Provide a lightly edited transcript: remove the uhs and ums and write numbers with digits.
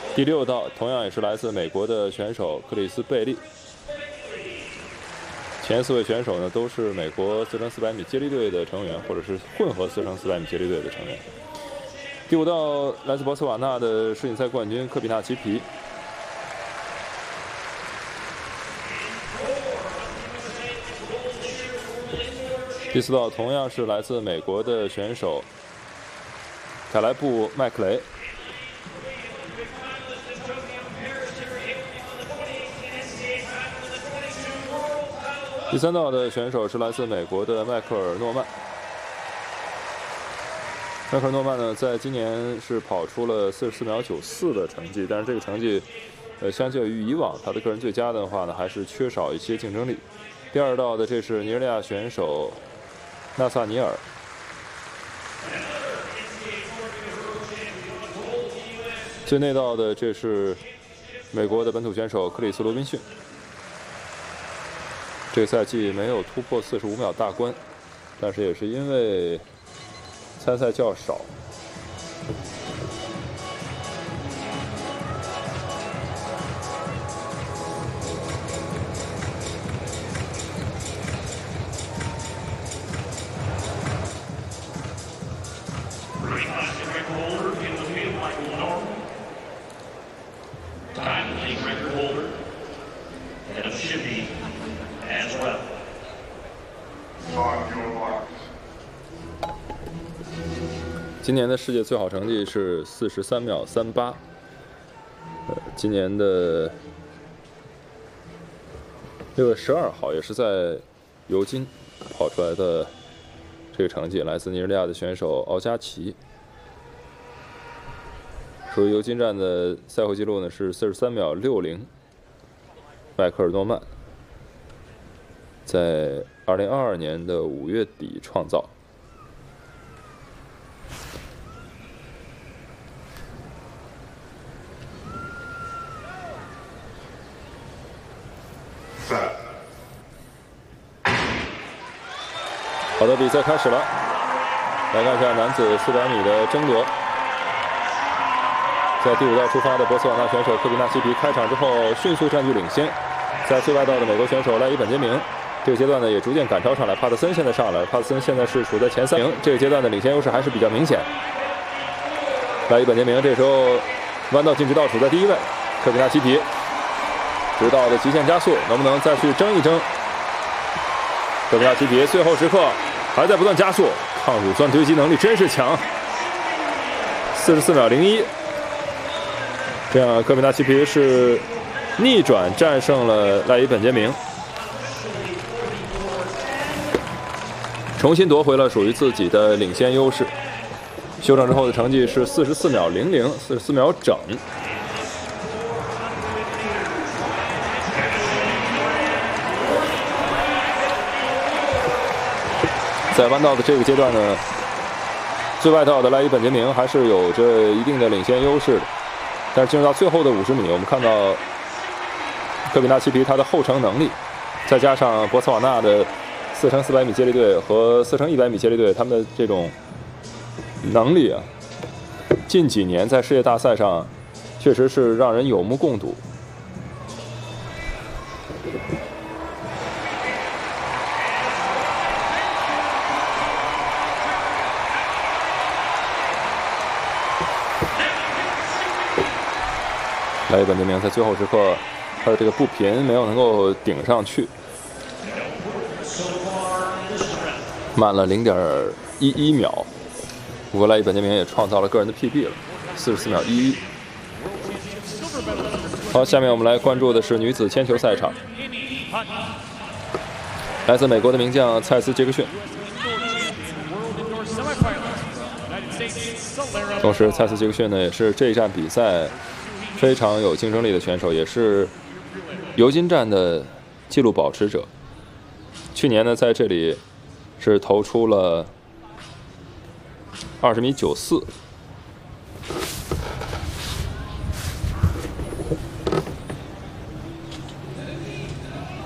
第6道同样也是来自美国的选手克里斯贝利。前4位选手呢都是美国4乘400米接力队的成员，或者是混合4乘400米接力队的成员。第5道来自博茨瓦纳的世锦赛冠军科比纳奇皮。第4道同样是来自美国的选手凯莱布·麦克雷。第3道的选手是来自美国的迈克尔·诺曼。迈克尔·诺曼呢，在今年是跑出了44秒94的成绩，但是这个成绩，相较于以往他的个人最佳的话呢，还是缺少一些竞争力。第2道的这是尼日利亚选手纳萨尼尔。最内道的这是美国的本土选手克里斯·罗宾逊。这个赛季没有突破45秒大关，但是也是因为参赛较少。今年的世界最好成绩是43秒38。今年的6月12号也是在尤金跑出来的这个成绩，来自尼日利亚的选手奥加奇。属于尤金站的赛后纪录呢是43秒60。迈克尔·诺曼在2022年的5月底创造。好的，比赛开始了。来看一下男子400米的争夺。在第5道出发的博茨瓦纳选手科比纳奇皮开场之后迅速占据领先，在最外道的美国选手赖伊本杰明这个阶段呢也逐渐赶超上来，帕特森现在上来，帕特森现在是处在前3名，这个阶段的领先优势还是比较明显。赖伊本杰明这时候弯道进直道处在第1位，科比纳奇皮直道的极限加速，能不能再去争一争？科比纳奇皮最后时刻还在不断加速，抗乳酸堆积能力真是强，44秒01。这样科比纳奇皮是逆转战胜了赖伊本杰明，重新夺回了属于自己的领先优势。修正之后的成绩是44秒00，44秒整。在弯道的这个阶段呢，最外道的赖伊本杰明还是有着一定的领先优势的。但是进入到最后的50米，我们看到科比纳奇皮他的后程能力，再加上博茨瓦纳的4乘400米接力队和4乘100米接力队，他们的这种能力啊，近几年在世界大赛上确实是让人有目共睹。赖伊本杰明在最后时刻，他的这个步频没有能够顶上去，慢了0.11秒。不过赖伊本杰明也创造了个人的 PB 了，44秒11。好，下面我们来关注的是女子铅球赛场，来自美国的名将蔡斯·杰克逊。同时，蔡斯·杰克逊呢也是这一站比赛非常有竞争力的选手，也是尤金站的纪录保持者。去年呢，在这里是投出了20.94米。